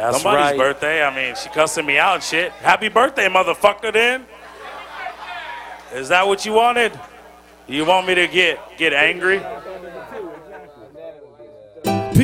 That's Somebody's right. birthday. I mean, she cussing me out and shit. Happy birthday, motherfucker, then. Is that what you wanted? You want me to get angry?